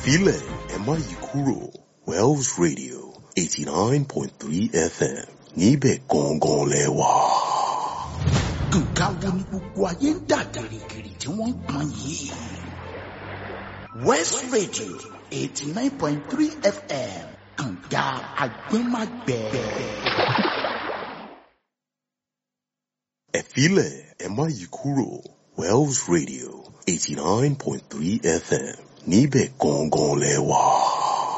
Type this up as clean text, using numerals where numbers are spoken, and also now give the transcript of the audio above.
Ẹ̀fílẹ̀ ẹ má yí kúrò Wells Radio 89.3 FM níbẹ̀ gangan lẹ́wà. Nǹkan wo ni gbogbo ayé ń dà gìrìgìrì tí wọ́n ń pọn yìí? West Radio 89.3 FM kànga àgbẹ̀màgbẹ̀. Ẹ̀fílẹ̀ ẹ má yí kúrò Wells Radio 89.3 FM níbẹ̀ gangan lẹ́wà.